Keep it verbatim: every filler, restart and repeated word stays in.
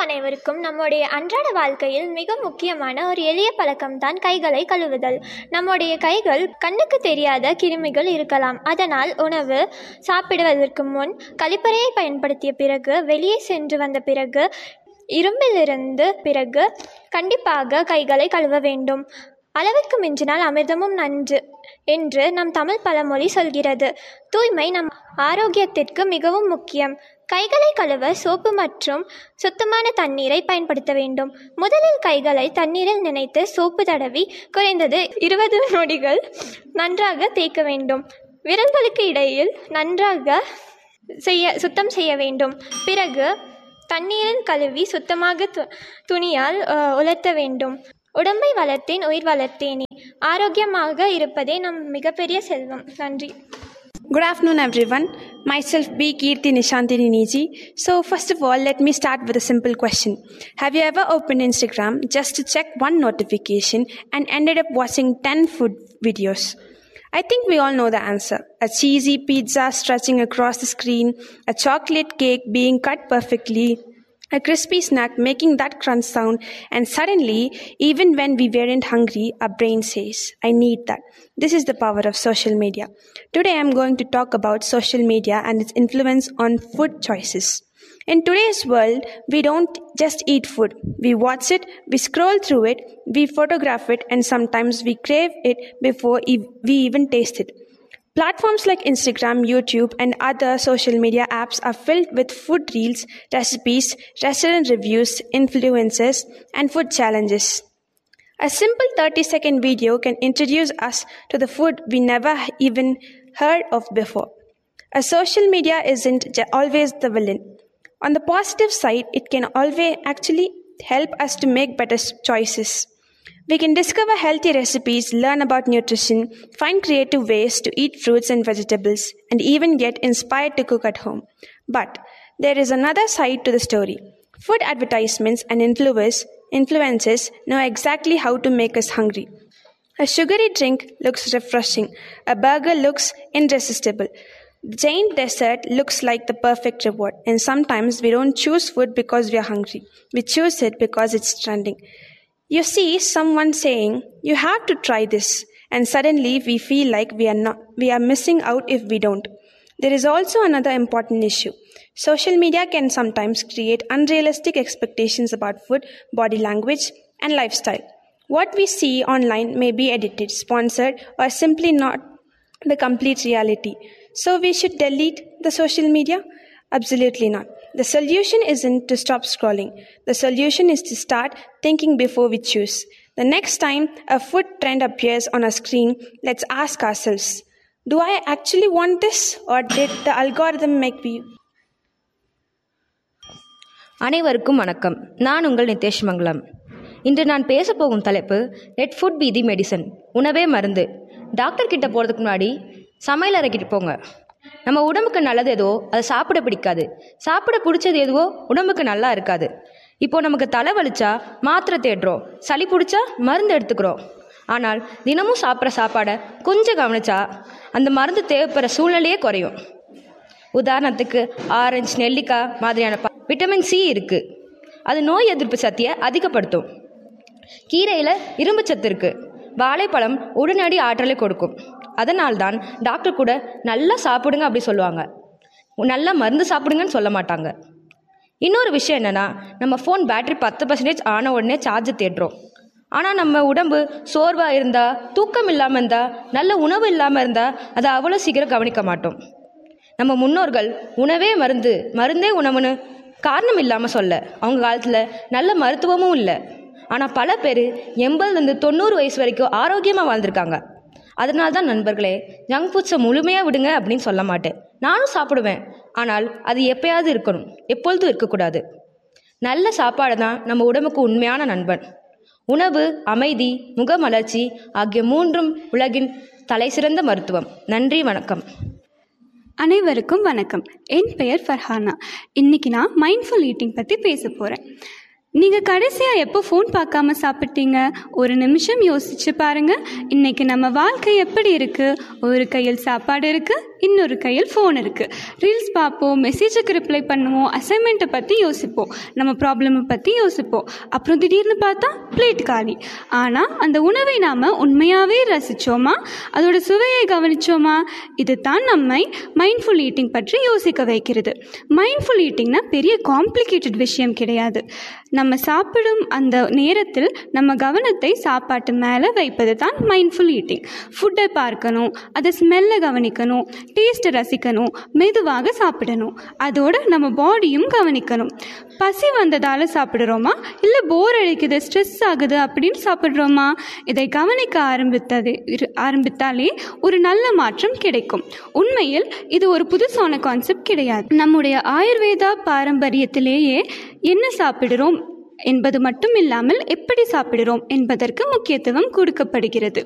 அனைவருக்கும். நம்முடைய அன்றாட வாழ்க்கையில் மிக முக்கியமான ஒரு எளிய பழக்கம்தான் கைகளை கழுவுதல். நம்முடைய கைகள் கண்ணுக்கு தெரியாத கிருமிகள் இருக்கலாம். அதனால் உணவு சாப்பிடுவதற்கு முன், கழிப்பறையை பயன்படுத்திய பிறகு, வெளியே சென்று வந்த பிறகு, இரும்பிலிருந்து பிறகு கண்டிப்பாக கைகளை கழுவ வேண்டும். அளவிற்கு மிஞ்சினால் அமிர்தமும் நன்று என்று நம் தமிழ் பழமொழி சொல்கிறது. தூய்மை நம் ஆரோக்கியத்திற்கு மிகவும் முக்கியம். கைகளை கழுவ சோப்பு மற்றும் சுத்தமான தண்ணீரை பயன்படுத்த வேண்டும். முதலில் கைகளை தண்ணீரில் நினைத்து சோப்பு தடவி குறைந்தது இருபது நொடிகள் நன்றாக தேய்க்க வேண்டும். விரல்களுக்கு இடையில் நன்றாக செய்ய சுத்தம் செய்ய வேண்டும். பிறகு தண்ணீரில் கழுவி சுத்தமாக து துணியால் உலர்த்த வேண்டும். உடம்பை வளர்த்தேன் உயிர் வளர்த்தேனே. ஆரோக்கியமாக இருப்பதே நம் மிகப்பெரிய செல்வம். நன்றி. Good afternoon, everyone. Myself B. Kirti Nishantini Niji. So, first of all, let me start with a simple question. Have you ever opened Instagram just to check one notification and ended up watching ten food videos? I think we all know the answer. A cheesy pizza stretching across the screen, a chocolate cake being cut perfectly, a crispy snack making that crunch sound, and suddenly, even when we weren't hungry, our brain says, I need that. This is the power of social media. Today I'm going to talk about social media and its influence on food choices. In today's world, we don't just eat food. We watch it, we scroll through it, we photograph it, and sometimes we crave it before we even taste it. Platforms like Instagram, YouTube, and other social media apps are filled with food reels, recipes, restaurant reviews, influencers, and food challenges. A simple thirty-second video can introduce us to the food we never even heard of before. A social media isn't always the villain. On the positive side, it can always actually help us to make better choices. We can discover healthy recipes, learn about nutrition, find creative ways to eat fruits and vegetables, and even get inspired to cook at home. But there is another side to the story. Food advertisements and influencers, influencers know exactly how to make us hungry. A sugary drink looks refreshing. A burger looks irresistible. The giant dessert looks like the perfect reward. And sometimes we don't choose food because we are hungry. We choose it because it's trending. You see someone saying, you have to try this, and suddenly we feel like we are not, we are missing out if we don't. There is also another important issue. Social media can sometimes create unrealistic expectations about food, body language, and lifestyle. What we see online may be edited, sponsored, or simply not the complete reality. So we should delete the social media? Absolutely not. The solution isn't to stop scrolling. The solution is to start thinking before we choose. The next time a food trend appears on a screen, let's ask ourselves, do I actually want this, or did the algorithm make me? அனைவருக்கும் வணக்கம். நான் உங்கள் நிதேஷ் மங்கலம். இன்று நான் பேச போகும் தலைப்பு let food be the medicine. உணவே மருந்து. டாக்டர் கிட்ட போகிறதுக்கு முன்னாடி சமையல் அறைக்கிட்டு போங்க. நம்ம உடம்புக்கு நல்லது எதுவோ அதை சாப்பிட பிடிக்காது, சாப்பிட பிடிச்சது எதுவோ உடம்புக்கு நல்லா இருக்காது. இப்போது நமக்கு தலை வலிச்சா மாத்திரை தேடுறோம், சளி பிடிச்சா மருந்து எடுத்துக்கிறோம். ஆனால் தினமும் சாப்பிட்ற சாப்பாடை கொஞ்சம் கவனிச்சா அந்த மருந்து தேவைப்படுற சூழ்நிலையே குறையும். உதாரணத்துக்கு ஆரஞ்சு, நெல்லிக்காய் மாதிரியான விட்டமின் சி இருக்குது. அது நோய் எதிர்ப்பு சக்தியை அதிகப்படுத்தும். கீரையில் இரும்பு சத்து இருக்குது. வாழைப்பழம் உடனடி ஆற்றலை கொடுக்கும். அதனால்தான் டாக்டர் கூட நல்லா சாப்பிடுங்க அப்படி சொல்லுவாங்க, நல்லா மருந்து சாப்பிடுங்கன்னு சொல்ல மாட்டாங்க. இன்னொரு விஷயம் என்னென்னா, நம்ம ஃபோன் பேட்டரி பத்து பர்சன்டேஜ் ஆன உடனே சார்ஜ் தேடுறோம். ஆனால் நம்ம உடம்பு சோர்வாக இருந்தால், தூக்கம் இல்லாமல் இருந்தால், நல்ல உணவு இல்லாமல் இருந்தால் அதை அவ்வளோ சீக்கிரம் கவனிக்க மாட்டோம். நம்ம முன்னோர்கள் உணவே மருந்து, மருந்தே உணவுன்னு காரணம் இல்லாமல் சொல்ல. அவங்க காலத்தில் நல்ல மருத்துவமும் இல்லை. ஆனால் பல பேர் எண்பதுலேருந்து தொண்ணூறு வயசு வரைக்கும் ஆரோக்கியமாக வாழ்ந்திருக்காங்க. அதனால தான் நண்பர்களே, ஜங்க் ஃபுட்ஸை முழுமையாக விடுங்க அப்படின்னு சொல்ல மாட்டேன். நானும் சாப்பிடுவேன், ஆனால் அது எப்பயாவது இருக்கணும், எப்பொழுதும் இருக்கக்கூடாது. நல்ல சாப்பாடு தான் நம்ம உடம்புக்கு உண்மையான நண்பன். உணவு, அமைதி, முகமலர்ச்சி ஆகிய மூன்றும் உலகின் தலை சிறந்த மருத்துவம். நன்றி, வணக்கம். அனைவருக்கும் வணக்கம். என் பெயர் ஃபர்ஹானா. இன்னைக்கு நான் மைண்ட்ஃபுல் ஈட்டிங் பற்றி பேச போகிறேன். நீங்கள் கடைசியாக எப்போ ஃபோன் பார்க்காம சாப்பிட்டீங்க? ஒரு நிமிஷம் யோசிச்சு பாருங்கள். இன்றைக்கி நம்ம வாழ்க்கை எப்படி இருக்குது? ஒரு கையில் சாப்பாடு இருக்குது, இன்னொரு கையில் ஃபோன் இருக்குது. ரீல்ஸ் பார்ப்போம், மெசேஜுக்கு ரிப்ளை பண்ணுவோம், அசைன்மெண்ட்டை பற்றி யோசிப்போம், நம்ம ப்ராப்ளமை பற்றி யோசிப்போம். அப்புறம் திடீர்னு பார்த்தா பிளேட் காலி. ஆனால் அந்த உணவை நாம் உண்மையாகவே ரசித்தோமா, அதோட சுவையை கவனித்தோமா? இது தான் நம்மை மைண்ட்ஃபுல் ஈட்டிங் பற்றி யோசிக்க வைக்கிறது. மைண்ட்ஃபுல் ஈட்டிங்னா பெரிய காம்ப்ளிகேட்டட் விஷயம் கிடையாது. நம்ம சாப்பிடும் அந்த நேரத்தில் நம்ம கவனத்தை சாப்பாட்டு மேலே வைப்பது தான் மைண்ட்ஃபுல் ஈட்டிங். ஃபுட்டை பார்க்கணும், அதை ஸ்மெல்லை கவனிக்கணும், டேஸ்ட்டை ரசிக்கணும், மெதுவாக சாப்பிடணும். அதோட நம்ம பாடியும் கவனிக்கணும். பசி வந்ததால் சாப்பிட்றோமா, இல்லை போர் அடிக்குது, ஸ்ட்ரெஸ் ஆகுது அப்படின்னு சாப்பிட்றோமா? இதை கவனிக்க ஆரம்பித்தது ஆரம்பித்தாலே ஒரு நல்ல மாற்றம் கிடைக்கும். உண்மையில் இது ஒரு புதுசான கான்செப்ட் கிடையாது. நம்முடைய ஆயுர்வேதா பாரம்பரியத்திலேயே என்ன சாப்பிடுறோம் என்பது மட்டும் இல்லாமல் எப்படி சாப்பிடுறோம் என்பதற்கு முக்கியத்துவம் கொடுக்கப்படுகிறது.